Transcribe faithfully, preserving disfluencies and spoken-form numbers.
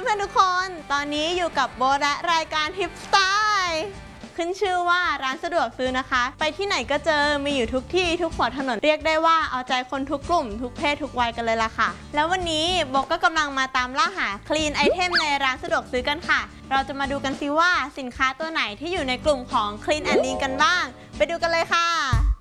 พื่อนๆทุกคนตอนนี้อยู่กับโบและรายการทิปสไตล์ขึ้นชื่อว่าร้านสะดวกซื้อนะคะไปที่ไหนก็เจอมีอยู่ทุกที่ทุกหัวถนนเรียกได้ว่าเอาใจคนทุกกลุ่มทุกเพศทุกวัยกันเลยล่ะค่ะแล้ววันนี้โบก็กำลังมาตามล่าหาคลีนไอเทมในร้านสะดวกซื้อกันค่ะเราจะมาดูกันซิว่าสินค้าตัวไหนที่อยู่ในกลุ่มของ Clean and Lean กันบ้างไปดูกันเลยค่ะ